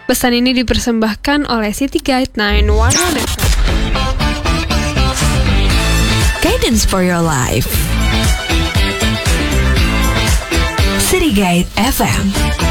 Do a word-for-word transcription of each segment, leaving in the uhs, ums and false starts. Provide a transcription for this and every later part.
Pesan ini dipersembahkan oleh City Guide sembilan satu satu F M. Guidance for your life. City Guide F M.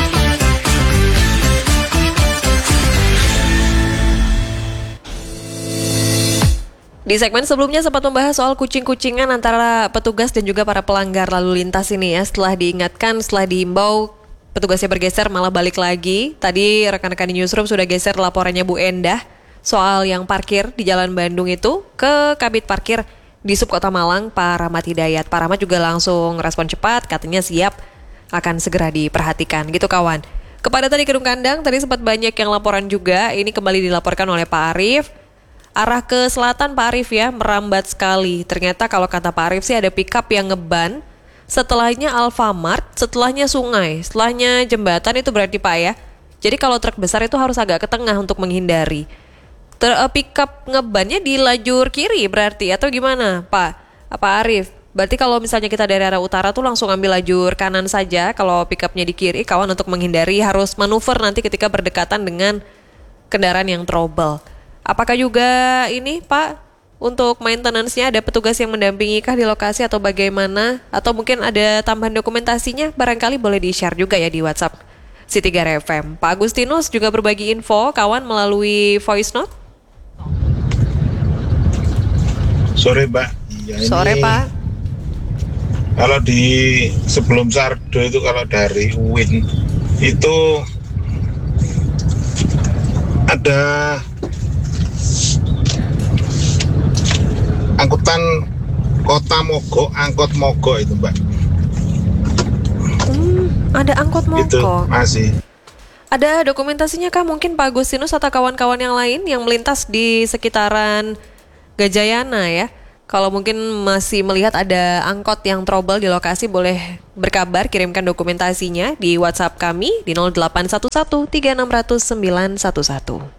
Di segmen sebelumnya sempat membahas soal kucing-kucingan antara petugas dan juga para pelanggar lalu lintas ini ya. Setelah diingatkan, setelah diimbau, petugasnya bergeser malah balik lagi. Tadi rekan-rekan di newsroom sudah geser laporannya Bu Endah soal yang parkir di Jalan Bandung itu ke Kabid Parkir di Subkota Malang, Pak Rahmat Hidayat. Pak Rahmat juga langsung respon cepat, katanya siap akan segera diperhatikan gitu kawan. Kepadatan di Kedung Kandang tadi sempat banyak yang laporan juga. Ini kembali dilaporkan oleh Pak Arif. Arah ke selatan Pak Arif ya, merambat sekali. Ternyata kalau kata Pak Arif sih ada pickup yang ngeban, setelahnya Alfamart, setelahnya sungai, setelahnya jembatan, itu berarti Pak ya. Jadi kalau truk besar itu harus agak ke tengah untuk menghindari. Ter, uh, pickup ngebannya di lajur kiri berarti, atau gimana Pak? Pak Arif, berarti kalau misalnya kita dari arah utara tuh langsung ambil lajur kanan saja kalau pickupnya di kiri, kawan, untuk menghindari harus manuver nanti ketika berdekatan dengan kendaraan yang trouble. Apakah juga ini Pak, untuk maintenance-nya ada petugas yang mendampingi kah di lokasi atau bagaimana? Atau mungkin ada tambahan dokumentasinya? Barangkali boleh di-share juga ya di WhatsApp City Guide F M. Pak Agustinus juga berbagi info kawan melalui voice note. Sore Mbak. Ya, ini Sore Pak. Kalau di sebelum Sardo itu kalau dari U I N itu ada angkutan Kota Mogok, angkot Mogok itu Mbak. Hmm, ada angkot Mogok. Itu masih. Ada dokumentasinya kah mungkin Pak Agustinus atau kawan-kawan yang lain yang melintas di sekitaran Gajayana ya? Kalau mungkin masih melihat ada angkot yang trouble di lokasi, boleh berkabar, kirimkan dokumentasinya di WhatsApp kami di nol delapan satu satu tiga enam nol nol sembilan satu satu.